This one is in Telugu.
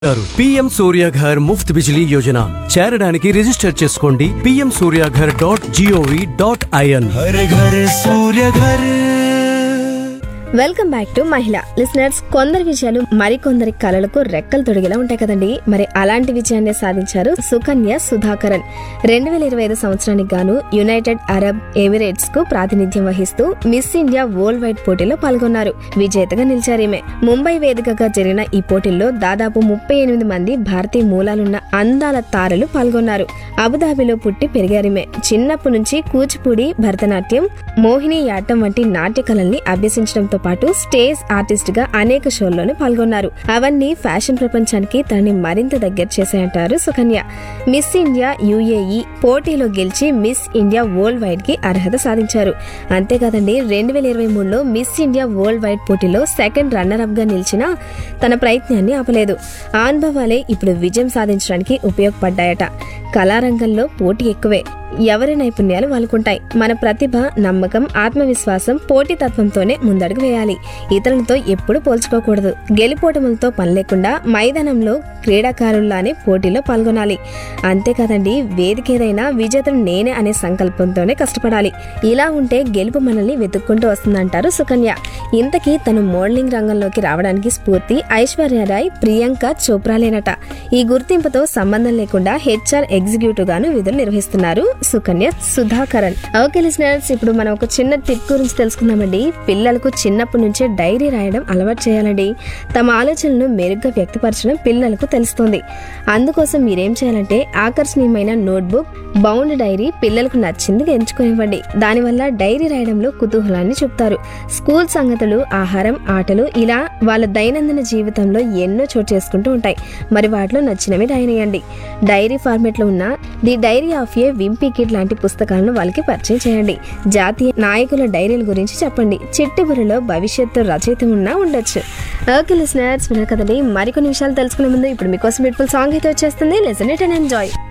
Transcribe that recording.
పీఎం సూర్యఘర్ ముఫ్త్ బిజిలీ యోజన చేరడానికి రిజిస్టర్ చేసుకోండి pmsuryaghar.gov.in. हर घर सूर्य घर. వెల్కమ్ బ్యాక్ టు మహిళ లిసనర్స్. కొందరి విజయాలు మరికొందరి కళలకు రెక్కలు తొడిగేలా ఉంటాయి కదండి. మరి అలాంటి విజయాన్ని సాధించారు సుకన్య సుధాకరన్. 2025 సంవత్సరానికి గాను యునైటెడ్ అరబ్ ఎమిరేట్స్ కు ప్రాతినిధ్యం వహిస్తూ మిస్ ఇండియా వరల్డ్ వైడ్ పోటీలో పాల్గొన్నారు. విజేతగా నిలిచారు ఈమె. ముంబై వేదికగా జరిగిన ఈ పోటీల్లో దాదాపు 38 మంది భారతీయ మూలాలున్న అందాల తారలు పాల్గొన్నారు. అబుదాబిలో పుట్టి పెరిగారిమే. చిన్నప్పటి నుంచి కూచిపూడి, భరతనాట్యం, మోహినియాట్టం వంటి నాట్య కళల్ని అభ్యసించడంతో పాటు స్టేజ్ ఆర్టిస్ట్ గా అనేక షోల్లోనే పాల్గొన్నారు. అవన్నీ ఫ్యాషన్ ప్రపంచానికి తనని మరింత దగ్గర చేశాయంటారు సుకన్య. మిస్ ఇండియా యుఏఈ పోటీలో గెలిచి మిస్ ఇండియా వరల్డ్ వైడ్ కి అర్హత సాధించారు. అంతేకాదండి, 2023లో మిస్ ఇండియా వరల్డ్ వైడ్ పోటీలో సెకండ్ రన్నర్ అప్ గా నిలిచిన తన ప్రయత్నాన్ని ఆపలేదు. ఆ అనుభవాలే ఇప్పుడు విజయం సాధించడానికి ఉపయోగపడ్డాయట. కళారంగంలో పోటీ ఎక్కువే, ఎవరి నైపుణ్యాలు వాళ్ళకుంటాయి. మన ప్రతిభ, నమ్మకం, ఆత్మవిశ్వాసం, పోటీతత్వంతోనే ముందడుగు వేయాలి. ఇతరులతో ఎప్పుడు పోల్చుకోకూడదు. గెలిపోటములతో పని లేకుండా మైదానంలో క్రీడాకారుల్లానే పోటీలో పాల్గొనాలి. అంతేకాదండి, వేదికేదైనా విజేతను నేనే అనే సంకల్పంతోనే కష్టపడాలి. ఇలా ఉంటే గెలుపు మనల్ని వెతుక్కుంటూ వస్తుందంటారు సుకన్య. ఇంతకీ తను మోడలింగ్ రంగంలోకి రావడానికి స్ఫూర్తి ఐశ్వర్యరాయ్, ప్రియాంక చోప్రాలేనట. ఈ గుర్తింపుతో సంబంధం లేకుండా హెచ్ఆర్ ఎగ్జిక్యూటివ్ గాను విధులు నిర్వహిస్తున్నారు సుకన్య సుధాకరన్. ఓకే లిసనర్స్, ఇప్పుడు మనం ఒక చిన్న టిప్ గురించి తెలుసుకుందామండి. పిల్లలకు చిన్నప్పటి నుంచే డైరీ రాయడం అలవాటు చేయాలండి. తమ ఆలోచనలను మెరుగ్గా వ్యక్తపరచడం పిల్లలకు తెలుస్తుంది. అందుకోసం మీరేం చేయాలంటే ఆకర్షణీయమైన నోట్బుక్, బౌండ్ డైరీ పిల్లలకు నచ్చింది ఎంచుకునివ్వండి. దానివల్ల డైరీ రాయడంలో కుతూహలాన్ని చూపుతారు. స్కూల్ సంగతులు, ఆహారం, ఆటలు ఇలా వాళ్ళ దైనందిన జీవితంలో ఎన్నో చోటు చేసుకుంటూ ఉంటాయి. మరి వాటిలో నచ్చినవి రాయనియండి. డైరీ ఫార్మేట్ లో ఉన్న the diary of A వింపీ kid లాంటి పుస్తకాలను వాళ్ళకి పరిచయం చేయండి. జాతీయ నాయకుల డైరీల గురించి చెప్పండి. చిట్టి బుర్రలో భవిష్యత్తు రచయిత ఉన్నా ఉండొచ్చు. ఓకే లిసనర్స్, విన్నారు కదండి. మరికొన్ని విషయాలు తెలుసుకునే ముందు ఇప్పుడు మీకోసం బ్యూటిఫుల్ సాంగ్ అయితే వచ్చేస్తుంది. Listen it and enjoy.